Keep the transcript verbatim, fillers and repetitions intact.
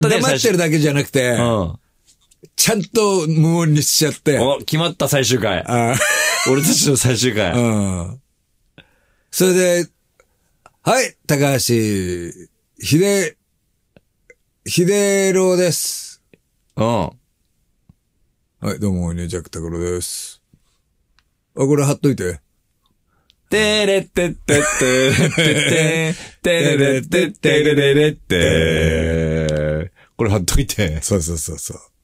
たね。 黙ってるだけじゃなくて、 うん。 ちゃんと無音にしちゃって。 お、決まった最終回。 あ俺たちの最終回。 うん。それで、はい、高橋、ひで、ひでろうです。 うん。 はい、どうも、ね、ジャックタクロです。あ、これ貼っといて。 てれってってってれってって、てれれってってれれれって。これ貼っといて。 そうそうそうそう。